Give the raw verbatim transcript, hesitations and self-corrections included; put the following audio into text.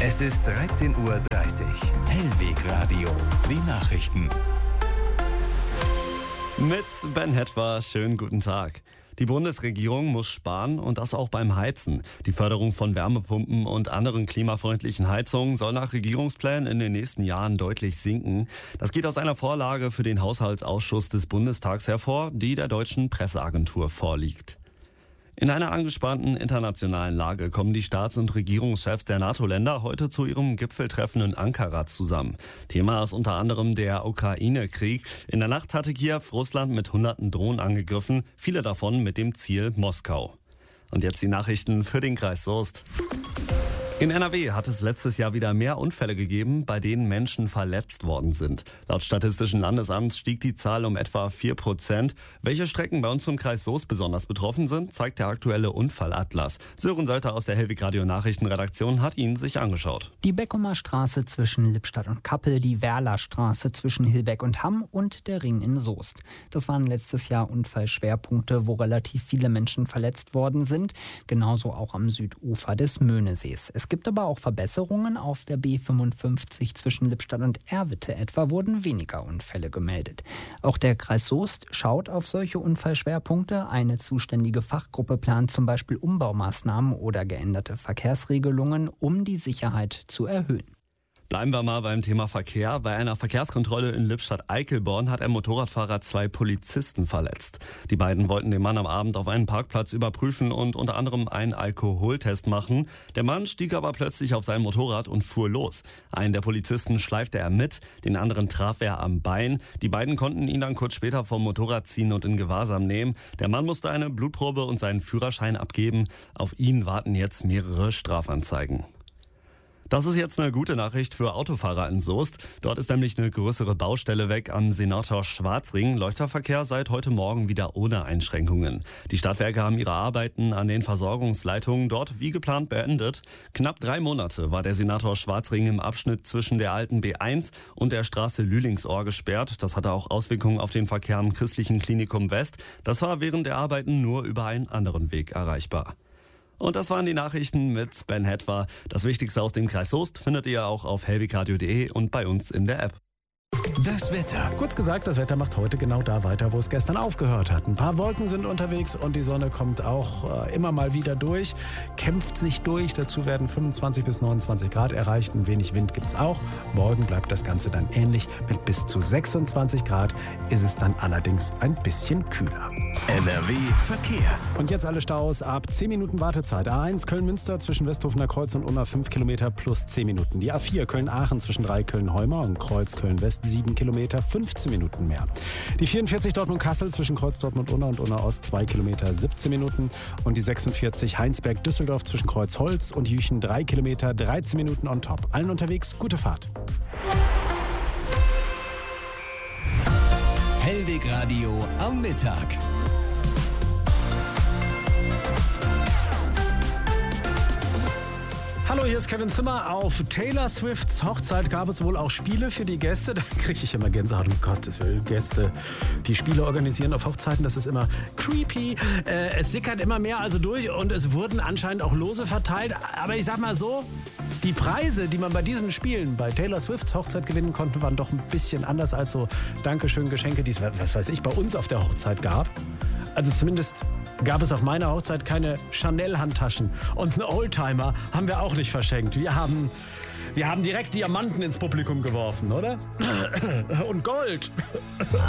Es ist dreizehn Uhr dreißig. Hellweg Radio. Die Nachrichten. Mit Ben Hetwer, schönen guten Tag. Die Bundesregierung muss sparen und das auch beim Heizen. Die Förderung von Wärmepumpen und anderen klimafreundlichen Heizungen soll nach Regierungsplänen in den nächsten Jahren deutlich sinken. Das geht aus einer Vorlage für den Haushaltsausschuss des Bundestags hervor, die der deutschen Presseagentur vorliegt. In einer angespannten internationalen Lage kommen die Staats- und Regierungschefs der NATO-Länder heute zu ihrem Gipfeltreffen in Ankara zusammen. Thema ist unter anderem der Ukraine-Krieg. In der Nacht hatte Kiew Russland mit hunderten Drohnen angegriffen, viele davon mit dem Ziel Moskau. Und jetzt die Nachrichten für den Kreis Soest. In N R W hat es letztes Jahr wieder mehr Unfälle gegeben, bei denen Menschen verletzt worden sind. Laut Statistischen Landesamts stieg die Zahl um etwa vier Prozent. Welche Strecken bei uns im Kreis Soest besonders betroffen sind, zeigt der aktuelle Unfallatlas. Sören Sölter aus der Hellweg Radio Nachrichtenredaktion hat ihn sich angeschaut. Die Beckumer Straße zwischen Lippstadt und Kappel, die Werler Straße zwischen Hilbeck und Hamm und der Ring in Soest. Das waren letztes Jahr Unfallschwerpunkte, wo relativ viele Menschen verletzt worden sind. Genauso auch am Südufer des Möhnesees. Es gibt aber auch Verbesserungen. Auf der B fünfundfünfzig zwischen Lippstadt und Erwitte etwa wurden weniger Unfälle gemeldet. Auch der Kreis Soest schaut auf solche Unfallschwerpunkte. Eine zuständige Fachgruppe plant zum Beispiel Umbaumaßnahmen oder geänderte Verkehrsregelungen, um die Sicherheit zu erhöhen. Bleiben wir mal beim Thema Verkehr. Bei einer Verkehrskontrolle in Lippstadt-Eickelborn hat ein Motorradfahrer zwei Polizisten verletzt. Die beiden wollten den Mann am Abend auf einem Parkplatz überprüfen und unter anderem einen Alkoholtest machen. Der Mann stieg aber plötzlich auf sein Motorrad und fuhr los. Einen der Polizisten schleifte er mit, den anderen traf er am Bein. Die beiden konnten ihn dann kurz später vom Motorrad ziehen und in Gewahrsam nehmen. Der Mann musste eine Blutprobe und seinen Führerschein abgeben. Auf ihn warten jetzt mehrere Strafanzeigen. Das ist jetzt eine gute Nachricht für Autofahrer in Soest. Dort ist nämlich eine größere Baustelle weg am Senator-Schwarzring. Läuft der Verkehr seit heute Morgen wieder ohne Einschränkungen. Die Stadtwerke haben ihre Arbeiten an den Versorgungsleitungen dort wie geplant beendet. Knapp drei Monate war der Senator-Schwarzring im Abschnitt zwischen der alten B eins und der Straße Lülingsohr gesperrt. Das hatte auch Auswirkungen auf den Verkehr am Christlichen Klinikum West. Das war während der Arbeiten nur über einen anderen Weg erreichbar. Und das waren die Nachrichten mit Ben Hetwer. Das Wichtigste aus dem Kreis Soest findet ihr auch auf hellwegradio punkt de und bei uns in der App. Das Wetter. Kurz gesagt, das Wetter macht heute genau da weiter, wo es gestern aufgehört hat. Ein paar Wolken sind unterwegs und die Sonne kommt auch äh, immer mal wieder durch, kämpft sich durch. Dazu werden fünfundzwanzig bis neunundzwanzig Grad erreicht. Ein wenig Wind gibt es auch. Morgen bleibt das Ganze dann ähnlich. Mit bis zu sechsundzwanzig Grad ist es dann allerdings ein bisschen kühler. N R W Verkehr. Und jetzt alle Staus ab zehn Minuten Wartezeit. A eins Köln-Münster zwischen Westhofener Kreuz und Unna fünf Kilometer plus zehn Minuten. Die A vier Köln-Aachen zwischen drei Köln-Heumer und Kreuz Köln-West sieben Kilometer, fünfzehn Minuten mehr. Die vierundvierzig Dortmund-Kassel zwischen Kreuz Dortmund-Unna und Unna-Ost zwei Kilometer, siebzehn Minuten. Und die sechsundvierzig Heinsberg-Düsseldorf zwischen Kreuz-Holz und Jüchen drei Kilometer, dreizehn Minuten on top. Allen unterwegs, gute Fahrt. Hellweg Radio am Mittag. Hallo, hier ist Kevin Zimmer. Auf Taylor Swifts Hochzeit gab es wohl auch Spiele für die Gäste. Da kriege ich immer Gänsehaut, um Gottes Willen. Gäste, die Spiele organisieren auf Hochzeiten, das ist immer creepy. Äh, es sickert immer mehr also durch und es wurden anscheinend auch Lose verteilt. Aber ich sag mal so, die Preise, die man bei diesen Spielen bei Taylor Swifts Hochzeit gewinnen konnte, waren doch ein bisschen anders als so Dankeschön-Geschenke, die es, was weiß ich, bei uns auf der Hochzeit gab. Also zumindest gab es auf meiner Hochzeit keine Chanel-Handtaschen. Und einen Oldtimer haben wir auch nicht verschenkt. Wir haben, wir haben direkt Diamanten ins Publikum geworfen, oder? Und Gold.